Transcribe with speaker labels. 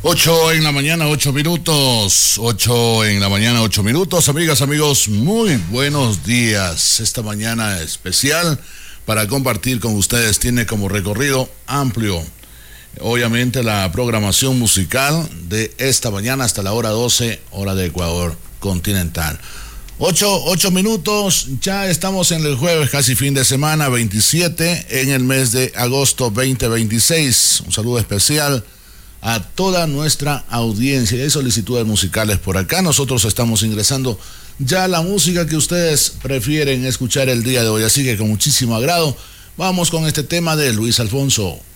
Speaker 1: 8 en la mañana, 8 minutos. 8 en la mañana, 8 minutos. Amigas, amigos, muy buenos días. Esta mañana especial para compartir con ustedes tiene como recorrido amplio, obviamente, la programación musical de esta mañana hasta la hora 12, hora de Ecuador continental. 8 minutos, ya estamos en el jueves, casi fin de semana, 27 en el mes de agosto 2026. Un saludo especial a toda nuestra audiencia. Hay solicitudes musicales por acá. Nosotros estamos ingresando ya la música que ustedes prefieren escuchar el día de hoy. Así que con muchísimo agrado, vamos con este tema de Luis Alfonso.